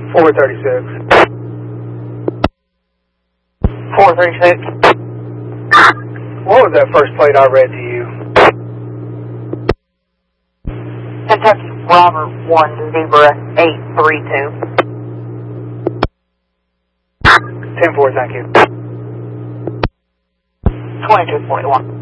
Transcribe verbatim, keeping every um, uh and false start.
four thirty-six. four thirty-six. What was that first plate I read to you? Kentucky Robert one Zebra eight three two. ten four, thank you. twenty-two forty-one.